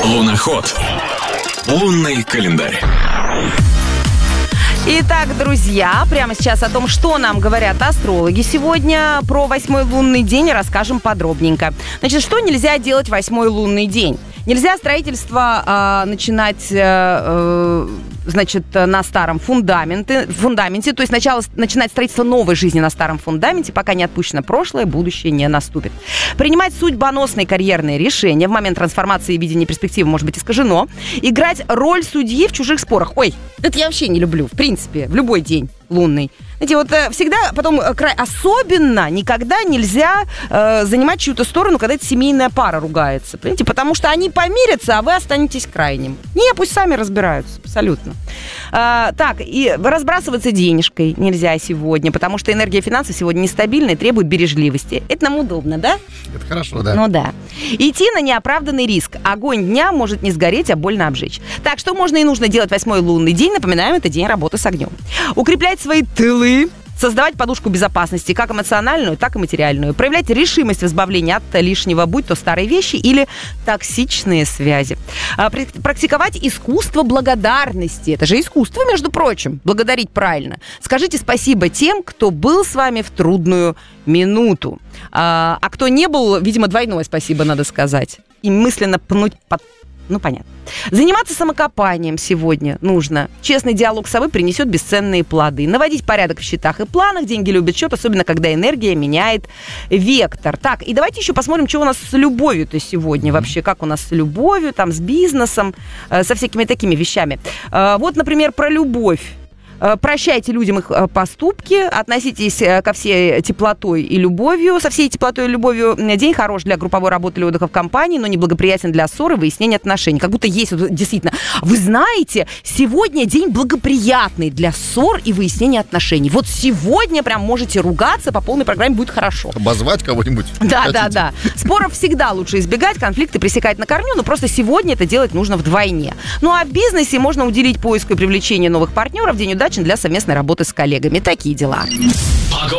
Луноход. Лунный календарь. Итак, друзья, прямо сейчас о том, что нам говорят астрологи сегодня. Про 8-й лунный день расскажем подробненько. Значит, что нельзя делать в 8-й лунный день? Нельзя строительство начинать, на старом фундаменте. То есть сначала начинать строительство новой жизни на старом фундаменте, пока не отпущено прошлое, будущее не наступит. Принимать судьбоносные карьерные решения. В момент трансформации и видения перспективы может быть искажено. Играть роль судьи в чужих спорах. Ой, это я вообще не люблю, в принципе, в любой день лунный. Знаете, вот всегда потом особенно никогда нельзя занимать чью-то сторону, когда эта семейная пара ругается. Понимаете? Потому что они помирятся, а вы останетесь крайним. Не, пусть сами разбираются. Абсолютно. Так, и разбрасываться денежкой нельзя сегодня, потому что энергия финансов сегодня нестабильная и требует бережливости. Это нам удобно, да? Это хорошо, да. Ну да. Идти на неоправданный риск. Огонь дня может не сгореть, а больно обжечь. Так, что можно и нужно делать в 8-й лунный день? Напоминаем, это день работы с огнем. Укреплять свои тылы, создавать подушку безопасности, как эмоциональную, так и материальную. Проявлять решимость в избавлении от лишнего, будь то старые вещи или токсичные связи. Практиковать искусство благодарности. Это же искусство, между прочим, благодарить правильно. Скажите спасибо тем, кто был с вами в трудную минуту. А кто не был, видимо, двойное спасибо надо сказать. И мысленно пнуть под... Ну, понятно. Заниматься самокопанием сегодня нужно. Честный диалог с собой принесет бесценные плоды. Наводить порядок в счетах и планах. Деньги любят счет, особенно когда энергия меняет вектор. Так, и давайте еще посмотрим, что у нас с любовью-то сегодня. Вообще, как у нас с любовью, там, с бизнесом, со всякими такими вещами. Вот, например, про любовь. Прощайте людям их поступки, относитесь ко всей теплотой и любовью. Со всей теплотой и любовью день хорош для групповой работы или отдыха в компании, но неблагоприятен для ссоры и выяснения отношений. Как будто есть, вот, действительно, вы знаете, сегодня день благоприятный для ссор и выяснения отношений. Вот сегодня прям можете ругаться, по полной программе будет хорошо. Обозвать кого-нибудь? Да. Споров всегда лучше избегать, конфликты пресекать на корню, но просто сегодня это делать нужно вдвойне. Ну а в бизнесе можно уделить поиску и привлечению новых партнеров. День удачи для совместной работы с коллегами. Такие дела.